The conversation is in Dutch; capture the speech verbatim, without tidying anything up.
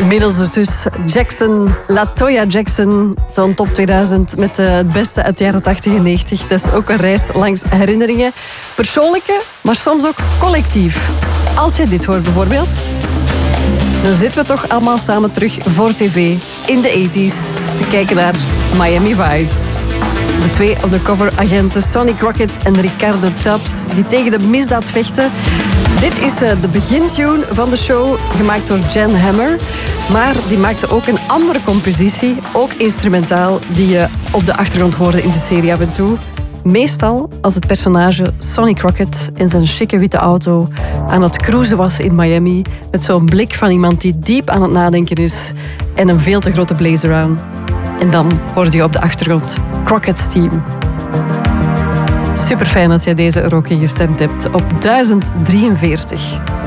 Middelste zus Jackson, LaToya Jackson, zo'n top tweeduizend met het beste uit de jaren tachtig en negentig. Dat is ook een reis langs herinneringen. Persoonlijke, maar soms ook collectief. Als je dit hoort bijvoorbeeld, dan zitten we toch allemaal samen terug voor tv in de tachtiger te kijken naar Miami Vice. De twee undercover agenten Sonny Crockett en Ricardo Tubbs die tegen de misdaad vechten. Dit is de begintune van de show, gemaakt door Jan Hammer. Maar die maakte ook een andere compositie, ook instrumentaal, die je op de achtergrond hoorde in de serie af en toe. Meestal als het personage Sonny Crockett in zijn chique witte auto aan het cruisen was in Miami, met zo'n blik van iemand die diep aan het nadenken is en een veel te grote blazer aan. En dan hoorde je op de achtergrond Crockett's Team. Super fijn dat jij deze er ook in gestemd hebt op duizend drieënveertig.